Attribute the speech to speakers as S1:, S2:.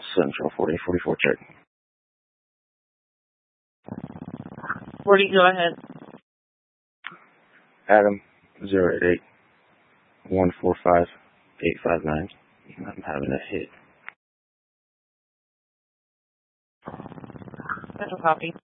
S1: Central 4844 check.
S2: 40, go ahead.
S1: Adam 088 145 859. I'm having a hit.
S2: Central copy.